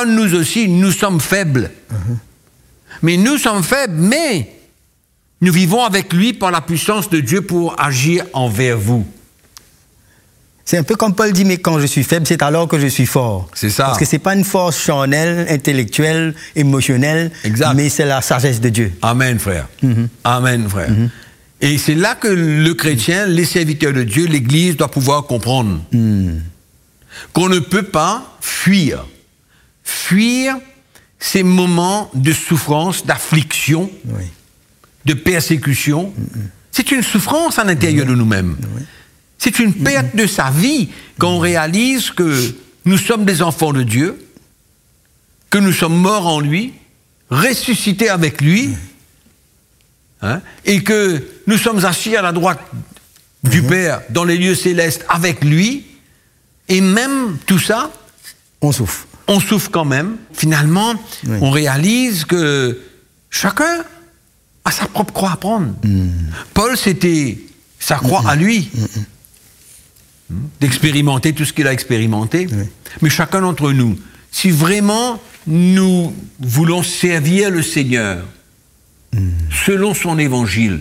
Parfois, nous aussi, nous sommes faibles. Mais nous sommes faibles, mais nous vivons avec lui par la puissance de Dieu pour agir envers vous. C'est un peu comme Paul dit, mais quand je suis faible, c'est alors que je suis fort. C'est ça. Parce que ce n'est pas une force charnelle, intellectuelle, émotionnelle, exact. Mais c'est la sagesse de Dieu. Amen, frère. Amen, frère. Et c'est là que le chrétien, les serviteurs de Dieu, l'Église doit pouvoir comprendre qu'on ne peut pas fuir. Fuir ces moments de souffrance, d'affliction, de persécution. C'est une souffrance à l'intérieur de nous-mêmes. C'est une perte de sa vie quand on réalise que nous sommes des enfants de Dieu, que nous sommes morts en lui, ressuscités avec lui, et que nous sommes assis à la droite du Père dans les lieux célestes avec lui, et même tout ça, on souffre. On souffre quand même. Finalement, on réalise que chacun a sa propre croix à prendre. Paul, c'était sa croix à lui. D'expérimenter tout ce qu'il a expérimenté. Mais chacun d'entre nous, si vraiment nous voulons servir le Seigneur selon son évangile,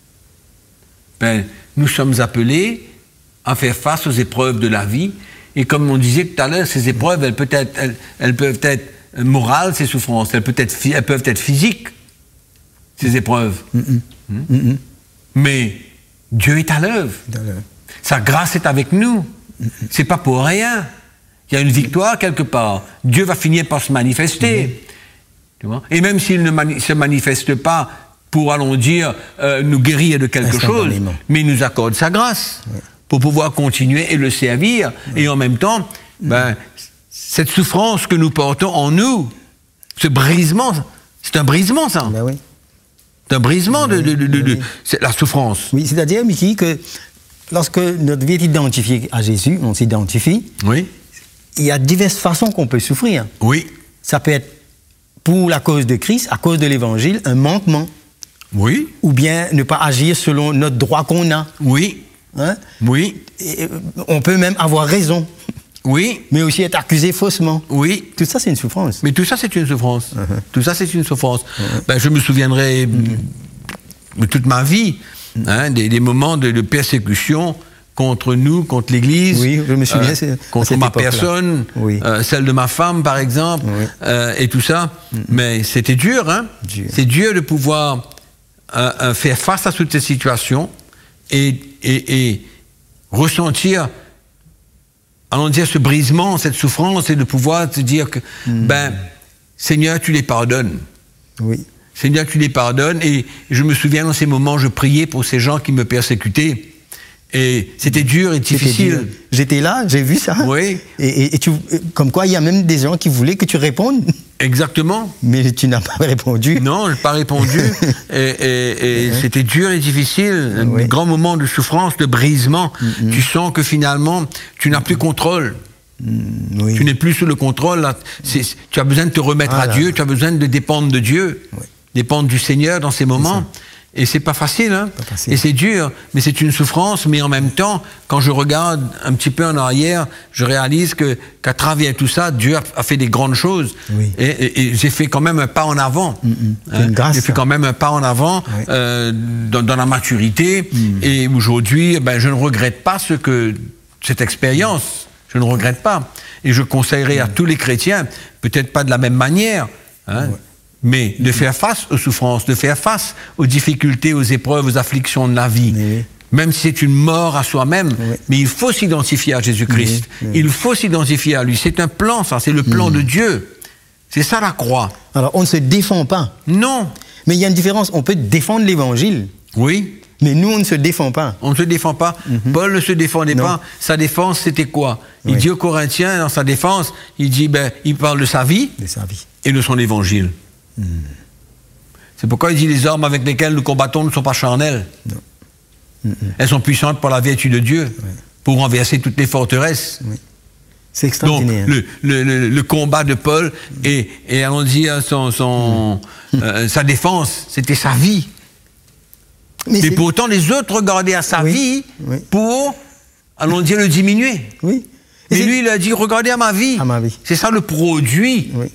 nous sommes appelés à faire face aux épreuves de la vie. Et comme on disait tout à l'heure, ces épreuves, elles peuvent être morales, ces souffrances, elles peuvent être physiques, ces épreuves. Mais Dieu est à l'œuvre. Sa grâce est avec nous. C'est pas pour rien. Il y a une victoire quelque part. Dieu va finir par se manifester. Tu vois? Et même s'il ne se manifeste pas pour, allons dire, nous guérir de quelque chose, mais il nous accorde sa grâce pour pouvoir continuer et le servir. Et en même temps, cette souffrance que nous portons en nous, ce brisement, c'est un brisement, ça. C'est un brisement de la souffrance. Oui, c'est-à-dire, Mickey, que lorsque notre vie est identifiée à Jésus, on s'identifie, il y a diverses façons qu'on peut souffrir. Oui. Ça peut être, pour la cause de Christ, à cause de l'Évangile, un manquement. Oui. Ou bien ne pas agir selon notre droit qu'on a. Oui. Oui. Et on peut même avoir raison. Oui. Mais aussi être accusé faussement. Oui. Tout ça, c'est une souffrance. Mais tout ça, c'est une souffrance. Tout ça, c'est une souffrance. Je me souviendrai de toute ma vie, des moments de persécution contre nous, contre l'Église, je me souviens, contre ma personne, celle de ma femme, par exemple, et tout ça. Mais c'était dur, C'est dur de pouvoir faire face à toutes ces situations et ressentir, allons dire, ce brisement, cette souffrance, et de pouvoir te dire que, Seigneur, tu les pardonnes. Oui. Seigneur, tu les pardonnes. Et je me souviens, dans ces moments, je priais pour ces gens qui me persécutaient. Et c'était dur et difficile. J'étais là, j'ai vu ça. Oui. Et comme quoi, il y a même des gens qui voulaient que tu répondes. Exactement. Mais tu n'as pas répondu. Non, je n'ai pas répondu. et c'était dur et difficile. Un grand moment de souffrance, de brisement. Tu sens que finalement, tu n'as plus contrôle. Tu n'es plus sous le contrôle. Là. Tu as besoin de te remettre à Dieu. Tu as besoin de dépendre de Dieu. Dépendre du Seigneur dans ces moments. Et c'est pas facile, Pas facile. Et c'est dur, mais c'est une souffrance. Mais en même temps, quand je regarde un petit peu en arrière, je réalise qu'à travers tout ça, Dieu a fait des grandes choses. Et j'ai fait quand même un pas en avant. J'ai fait quand même un pas en avant dans la maturité. Et aujourd'hui, je ne regrette pas cette expérience. Je ne regrette pas. Et je conseillerais à tous les chrétiens, peut-être pas de la même manière, mais de faire face aux souffrances, de faire face aux difficultés, aux épreuves, aux afflictions de la vie. Même si c'est une mort à soi-même, mais il faut s'identifier à Jésus-Christ. Il faut s'identifier à lui. C'est un plan, ça, c'est le plan de Dieu. C'est ça la croix. Alors, on ne se défend pas. Non. Mais il y a une différence. On peut défendre l'Évangile. Oui. Mais nous, on ne se défend pas. On ne se défend pas. Paul ne se défendait pas. Sa défense, c'était quoi? Il dit aux Corinthiens, dans sa défense, il parle de sa vie, et de son évangile. C'est pourquoi il dit les armes avec lesquelles nous combattons ne sont pas charnelles. Elles sont puissantes par la vertu de Dieu, pour renverser toutes les forteresses. C'est extraordinaire. Donc, le combat de Paul et allons dire sa défense, c'était sa vie. Mais pourtant, les autres regardaient à sa vie pour, allons dire, le diminuer. Mais lui, il a dit, regardez à ma vie. C'est ça le produit